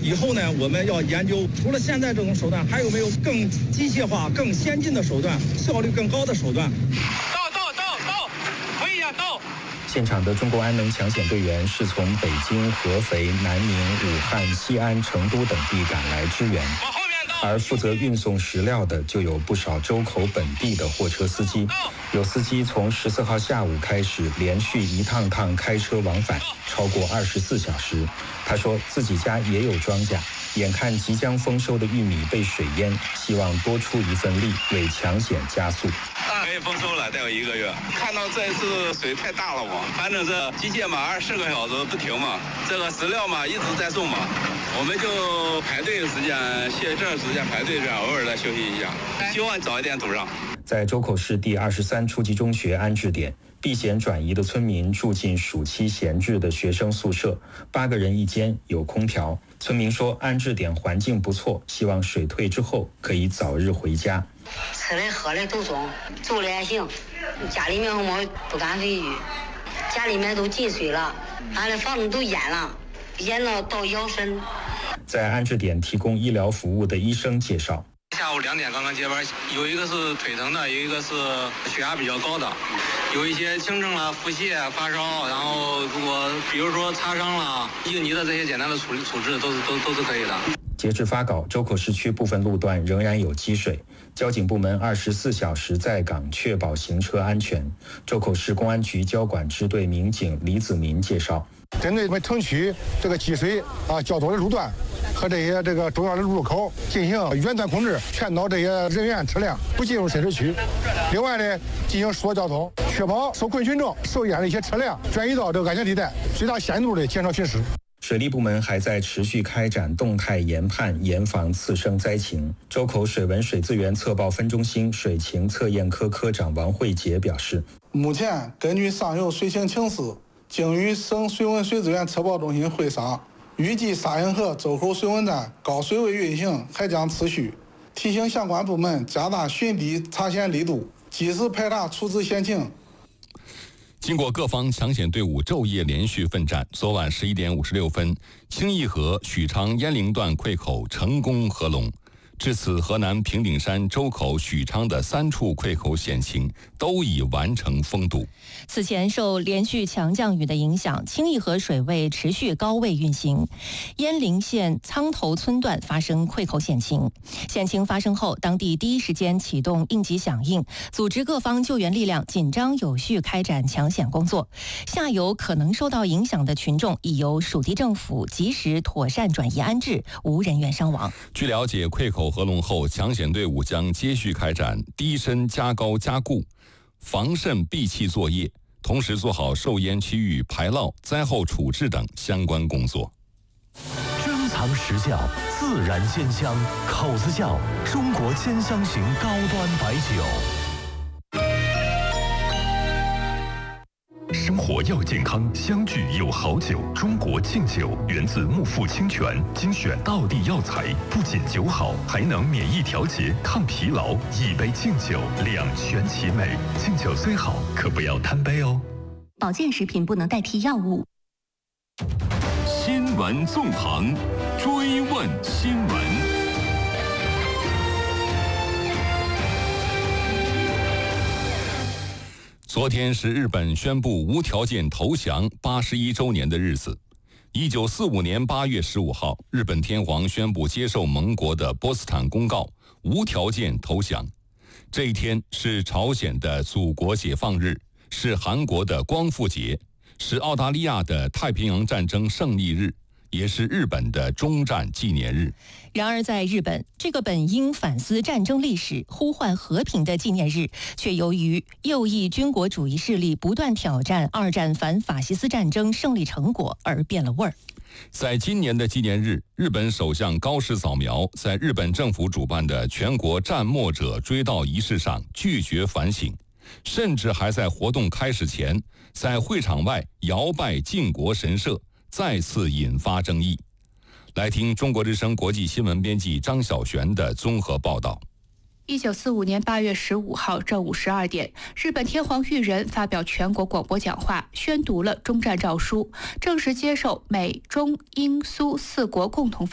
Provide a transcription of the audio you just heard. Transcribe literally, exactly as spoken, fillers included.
以后呢，我们要研究除了现在这种手段，还有没有更机械化、更先进的手段，效率更高的手段。 到到到到，回一下到。 现场的中国安能抢险队员是从北京、合肥、南宁、武汉、西安、成都等地赶来支援。而负责运送食料的就有不少周口本地的货车司机，有司机从十四号下午开始连续一趟趟开车往返，超过二十四小时。他说自己家也有庄稼，眼看即将丰收的玉米被水淹，希望多出一份力为抢险加速。 可以丰收了，再有一个月。看到这次水太大了嘛，反正这机械嘛，二十四个小时不停嘛，这个食料嘛一直在送嘛，我们就排队的时间，歇这时间排队这样，偶尔再休息一下，希望早一点堵上。 在周口市第二十三初级中学安置点，避险转移的村民住进暑期闲置的学生宿舍，八个人一间，有空调。村民说，安置点环境不错，希望水退之后可以早日回家。 吃的喝的都中，住的还行。家里面我们不敢回去，家里面都进水了，俺的房子都淹了，淹到到腰身。 在安置点提供医疗服务的医生介绍， 下午两点刚刚接班，有一个是腿疼的，有一个是血压比较高的，有一些轻症了，腹泻、发烧，然后如果比如说擦伤了、应急的这些简单的处理处置都是都都是可以的。 截至发稿，周口市区部分路段仍然有积水，交警部门二十四小时在岗，确保行车安全。周口市公安局交管支队民警李子民介绍， 针对我们城区这个积水啊较多的路段和这些这个重要的入口进行远端控制，劝导这些人员车辆不进入深市区。另外呢，进行疏导交通，确保受困群众受淹的一些车辆转移到这个安全地带，最大限度的减少损失。 水利部门还在持续开展动态研判，严防次生灾情。周口水文水资源测报分中心水情测验科科长王慧杰表示， 目前根据上游水情情势，经与省水文水资源测报中心会商，预计沙运河周口水文站高水位运行还将持续，提醒相关部门加大寻堤查险力度，及时排查处置险情。 经过各方抢险队伍昼夜连续奋战，昨晚十一点五十六分，清义河许昌鄢陵段溃口成功合龙。至此，河南平顶山、周口、许昌的三处溃口险情都已完成封堵。 此前受连续强降雨的影响，清义河水位持续高位运行，鄢陵县苍头村段发生溃口险情。险情发生后，当地第一时间启动应急响应，组织各方救援力量，紧张有序开展抢险工作。下游可能受到影响的群众已由属地政府及时妥善转移安置，无人员伤亡。 据了解，溃口合龙后，抢险队伍将接续开展低深加高加固、防渗闭气作业，同时做好受淹区域排涝、灾后处置等相关工作。 珍藏实窖，自然鲜香，口子窖，中国兼香型高端白酒。 生活要健康，相聚有好酒。中国敬酒源自木富清泉，精选道地药材，不仅酒好，还能免疫调节、抗疲劳。一杯敬酒，两全其美。敬酒虽好，可不要贪杯哦。 保健食品不能代替药物。 新闻纵横，追问新闻。 昨天是日本宣布无条件投降八十一周年的日子。一九四五年八月十五号，日本天皇宣布接受盟国的波茨坦公告，无条件投降。这一天是朝鲜的祖国解放日，是韩国的光复节，是澳大利亚的太平洋战争胜利日，也是日本的终战纪念日。 然而在日本，这个本应反思战争历史、呼唤和平的纪念日，却由于右翼军国主义势力不断挑战二战反法西斯战争胜利成果而变了味儿。 在今年的纪念日，日本首相高市早苗在日本政府主办的全国战没者追悼仪式上拒绝反省，甚至还在活动开始前在会场外摇拜靖国神社，再次引发争议。来听中国之声国际新闻编辑张晓璇的综合报道。 一九四五年八月十五号正午十二点，日本天皇裕仁发表全国广播讲话，宣读了终战诏书，正式接受美、中、英、苏四国共同发